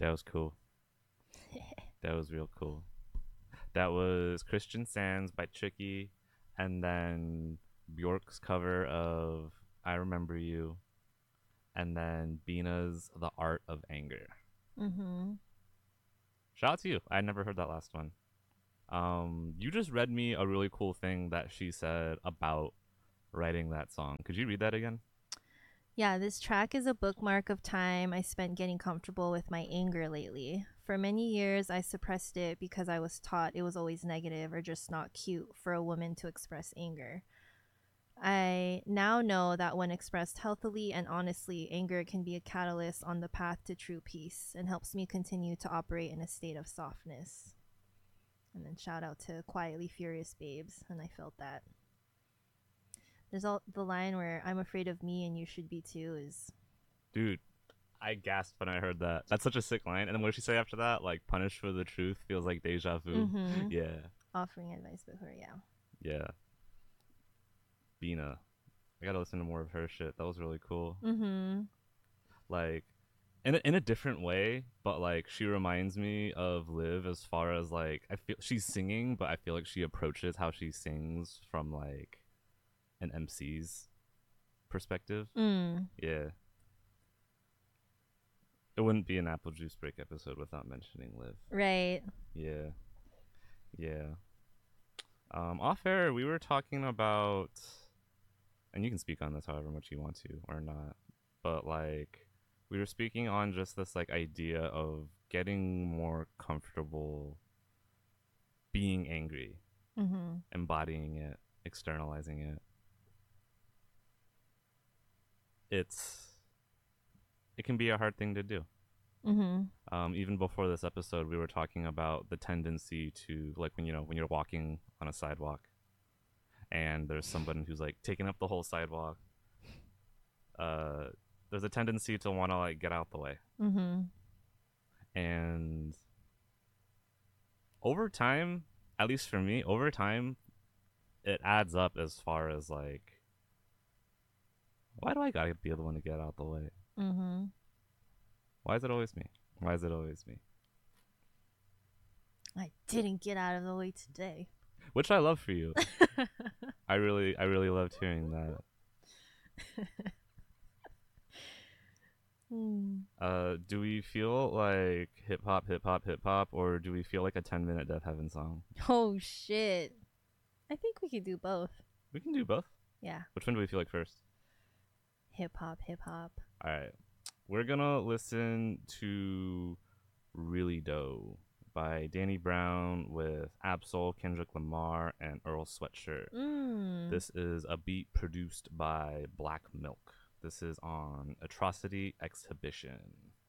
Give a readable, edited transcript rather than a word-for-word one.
That was cool. That was real cool. That was Christian Sands by Tricky, and then Bjork's cover of I Remember You, and then Bina's The Art of Anger. Mm-hmm. Shout out to you. I never heard that last one. You just read me a really cool thing that she said about writing that song. Could you read that again? Yeah, this track is a bookmark of time I spent getting comfortable with my anger lately. For many years, I suppressed it because I was taught it was always negative or just not cute for a woman to express anger. I now know that when expressed healthily and honestly, anger can be a catalyst on the path to true peace and helps me continue to operate in a state of softness. And then shout out to Quietly Furious Babes, and I felt that. There's all the line where I'm afraid of me and you should be too is Dude, I gasped when I heard that. That's such a sick line. And then what did she say after that? Like, punished for the truth feels like deja vu. mm-hmm. Yeah, Offering advice before, yeah. yeah. Bina. I gotta listen to more of her shit. That was really cool. Mm-hmm. Like, in a different way, but like she reminds me of Liv as far as like I feel she's singing, but I feel like she approaches how she sings from like an MC's perspective. Mm. Yeah, it wouldn't be an Apple Juice Break episode without mentioning Liv. Right. Yeah, yeah. Off air, we were talking about, and you can speak on this however much you want to or not, but like we were speaking on just this like idea of getting more comfortable being angry, Mm-hmm. embodying it, externalizing it. It's it can be a hard thing to do. Mm-hmm. Even before this episode, we were talking about the tendency to like when you're walking on a sidewalk and there's someone who's like taking up the whole sidewalk. Uh, there's a tendency to want to like get out the way, Mm-hmm. and over time, at least for me, over time, it adds up as far as like, why do I gotta be the one to get out the way? Mm-hmm. Why is it always me? Why is it always me? I didn't get out of the way today. Which I love for you. I really loved hearing that. Hmm. Do we feel like hip hop, hip hop, hip hop, or do we feel like a 10-minute Death Heaven song? Oh shit. I think we could do both. We can do both. Yeah. Which one do we feel like first? Hip hop, hip hop. All right. We're gonna listen to Really Dough by Danny Brown with Absol, Kendrick Lamar, and Earl Sweatshirt. Mm. This is a beat produced by Black Milk. This is on Atrocity Exhibition.